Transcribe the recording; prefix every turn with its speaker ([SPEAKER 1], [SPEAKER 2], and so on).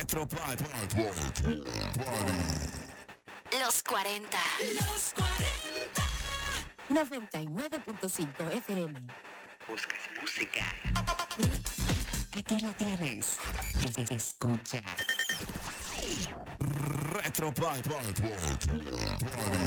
[SPEAKER 1] Los 40. Los 40. 99.5 FM.
[SPEAKER 2] Buscas música.
[SPEAKER 1] Aquí lo tienes. Escucha.
[SPEAKER 3] Retro Party.